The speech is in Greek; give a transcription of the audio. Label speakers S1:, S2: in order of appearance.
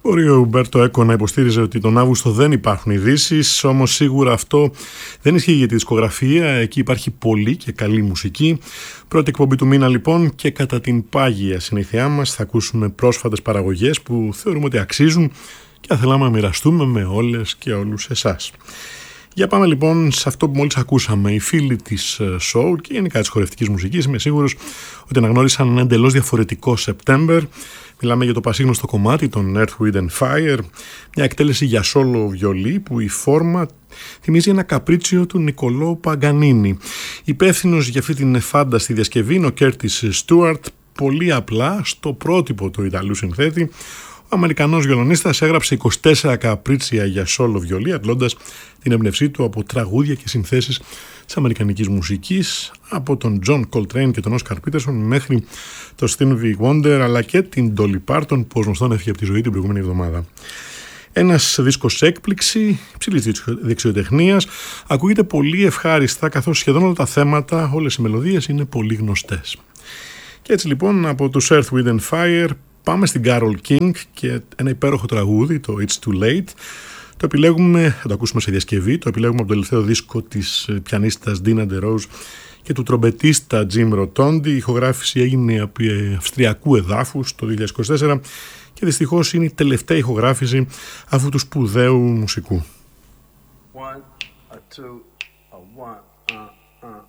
S1: Μπορεί ο Ουμπέρτο Έκο να υποστήριζε ότι τον Αύγουστο δεν υπάρχουν ειδήσεις, όμως σίγουρα αυτό δεν ισχύει για τη δισκογραφία. Εκεί υπάρχει πολλή και καλή μουσική. Πρώτη εκπομπή του μήνα λοιπόν, και κατά την πάγια συνήθειά μας θα ακούσουμε πρόσφατες παραγωγές που θεωρούμε ότι αξίζουν και θα θέλαμε να μοιραστούμε με όλες και όλους εσάς. Για πάμε λοιπόν σε αυτό που μόλις ακούσαμε. Οι φίλοι της soul και γενικά της χορευτικής μουσικής είμαι σίγουρος ότι αναγνώρισαν ένα εντελώς διαφορετικό September. Μιλάμε για το πασίγνωστο κομμάτι των Earth, Wind and Fire, μια εκτέλεση για σόλο βιολί που η φόρμα θυμίζει ένα καπρίτσιο του Νικολό Παγκανίνη. Υπεύθυνος για αυτή την φάνταστη διασκευή είναι ο Κέρτις Στούαρτ, πολύ απλά στο πρότυπο του Ιταλού συνθέτη. Ο Αμερικανός βιολονίστας έγραψε 24 καπρίτσια για σόλο βιολί, αντλώντας την έμπνευσή του από τραγούδια και συνθέσεις της αμερικανικής μουσικής, από τον John Coltrane και τον Oscar Peterson μέχρι τον Stevie Wonder, αλλά και την Dolly Parton, που ως γνωστόν έφυγε από τη ζωή την προηγούμενη εβδομάδα. Ένας δίσκος έκπληξη, υψηλής δεξιοτεχνίας, ακούγεται πολύ ευχάριστα, καθώς σχεδόν όλα τα θέματα, όλες οι μελωδίες είναι πολύ γνωστές. Και έτσι λοιπόν από τους Earth, Wind and Fire πάμε στην Carole King και ένα υπέροχο τραγούδι, το It's Too Late. Το επιλέγουμε, θα το ακούσουμε σε διασκευή, το επιλέγουμε από το τελευταίο δίσκο της πιανίστας Dina DeRose και του τρομπετίστα Jim Rotondi. Η ηχογράφηση έγινε από αυστριακού εδάφους το 2024 και δυστυχώς είναι η τελευταία ηχογράφηση αυτού του σπουδαίου μουσικού.
S2: 1, 2